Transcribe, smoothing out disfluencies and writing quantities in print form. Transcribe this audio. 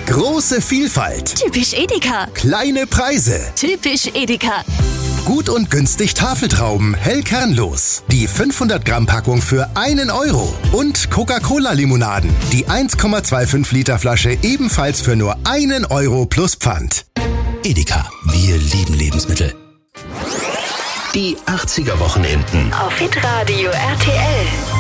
Große Vielfalt. Typisch Edeka. Kleine Preise. Typisch Edeka. Gut und günstig Tafeltrauben, hell kernlos. Die 500 Gramm Packung für 1 Euro. Und Coca-Cola-Limonaden. Die 1,25 Liter Flasche ebenfalls für nur 1 Euro plus Pfand. Edeka, wir lieben Lebensmittel. Die 80er Wochenenden. Auf Hitradio RTL.